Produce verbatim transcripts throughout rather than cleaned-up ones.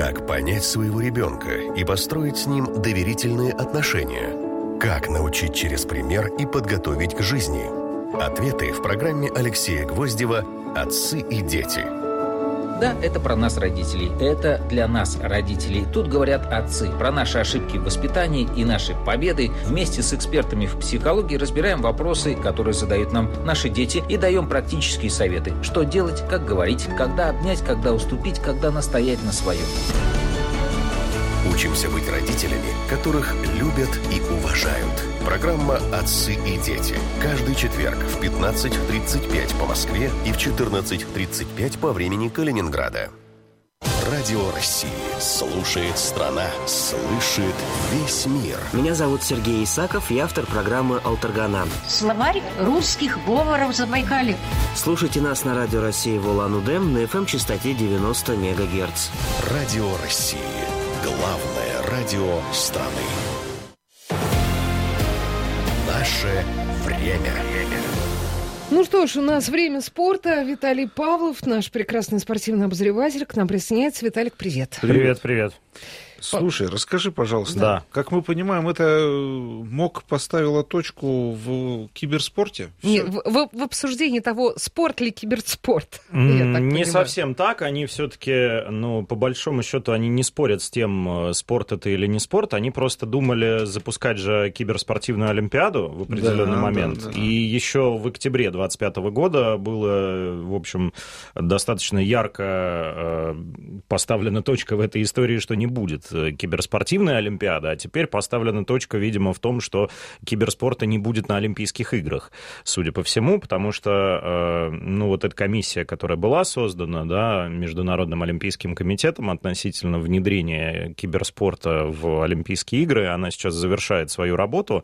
Как понять своего ребенка и построить с ним доверительные отношения? Как научить через пример и подготовить к жизни? Ответы в программе Алексея Гвоздева «Отцы и дети». Да, это про нас, родителей. Это для нас, родителей. Тут говорят отцы. Про наши ошибки в воспитании и наши победы. Вместе с экспертами в психологии разбираем вопросы, которые задают нам наши дети, и даем практические советы. Что делать, как говорить, когда обнять, когда уступить, когда настоять на своем. Учимся быть родителями, которых любят и уважают. Программа «Отцы и дети». Каждый четверг в пятнадцать тридцать пять по Москве и в четырнадцать тридцать пять по времени Калининграда. Радио России. Слушает страна. Слышит весь мир. Меня зовут Сергей Исаков, я автор программы «Алтаргана». Словарь русских говоров Забайкалья. Слушайте нас на Радио России в Улан-Удэ на эф эм-частоте девяносто мегагерц. Радио России. Главное радио страны. Наше время. Ну что ж, у нас время спорта. Виталий Павлов, наш прекрасный спортивный обозреватель, к нам присоединяется. Виталик, привет. Привет, привет. Слушай, расскажи, пожалуйста, да. Как мы понимаем, это МОК поставила точку в киберспорте? Нет, в, в, в обсуждении того, спорт ли киберспорт. Не совсем так. Они все-таки, ну, по большому счету, они не спорят с тем, спорт это или не спорт. Они просто думали запускать же киберспортивную олимпиаду в определенный да, момент. Да, да. И еще в октябре двадцать пятого года было, в общем, достаточно ярко поставлена точка в этой истории, что не будет киберспортивная олимпиада, а теперь поставлена точка, видимо, в том, что киберспорта не будет на Олимпийских играх, судя по всему, потому что, ну, вот эта комиссия, которая была создана, да, Международным Олимпийским комитетом относительно внедрения киберспорта в Олимпийские игры, она сейчас завершает свою работу,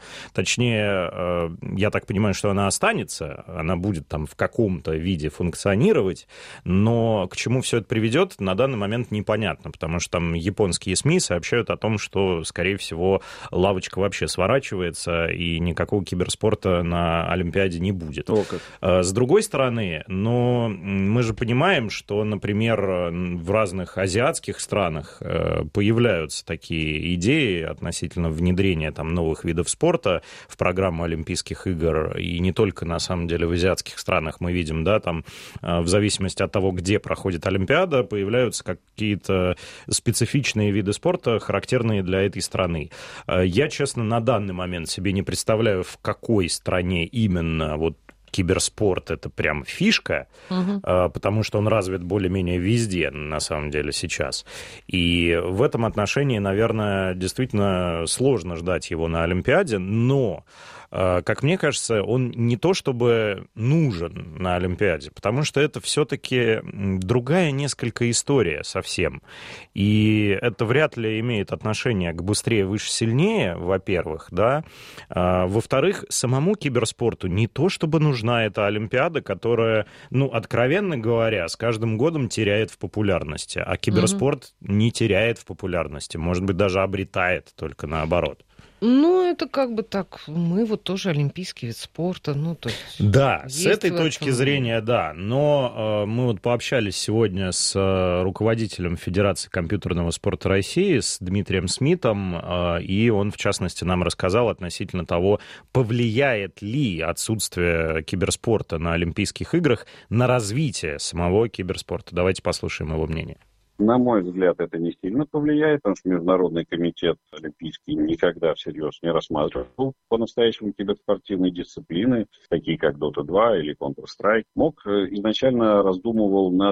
точнее, я так понимаю, что она останется, она будет там в каком-то виде функционировать, но к чему все это приведет, на данный момент непонятно, потому что там японские СМИ сообщают о том, что, скорее всего, лавочка вообще сворачивается, и никакого киберспорта на Олимпиаде не будет. О, как. С другой стороны, но мы же понимаем, что, например, в разных азиатских странах появляются такие идеи относительно внедрения там новых видов спорта в программу Олимпийских игр, и не только, на самом деле, в азиатских странах мы видим, да, там, в зависимости от того, где проходит Олимпиада, появляются какие-то специфичные виды спорта, спорта, характерные для этой страны. Я, честно, на данный момент себе не представляю, в какой стране именно вот киберспорт — это прям фишка, угу. потому что он развит более-менее везде, на самом деле, сейчас. И в этом отношении, наверное, действительно сложно ждать его на Олимпиаде, но, как мне кажется, он не то чтобы нужен на Олимпиаде, потому что это все-таки другая несколько история совсем. И это вряд ли имеет отношение к быстрее, выше, сильнее, во-первых, да. Во-вторых, самому киберспорту не то чтобы нужна эта Олимпиада, которая, ну, откровенно говоря, с каждым годом теряет в популярности, а киберспорт угу. не теряет в популярности, может быть, даже обретает, только наоборот. Ну, это как бы так, мы вот тоже олимпийский вид спорта, ну, то есть... Да, с этой точки зрения, да, но э, мы вот пообщались сегодня с э, руководителем Федерации компьютерного спорта России, с Дмитрием Смитом, э, и он, в частности, нам рассказал относительно того, повлияет ли отсутствие киберспорта на Олимпийских играх на развитие самого киберспорта. Давайте послушаем его мнение. На мой взгляд, это не сильно повлияет, потому что Международный комитет олимпийский никогда всерьез не рассматривал по-настоящему киберспортивные дисциплины, такие как дота два или контр страйк. МОК изначально раздумывал над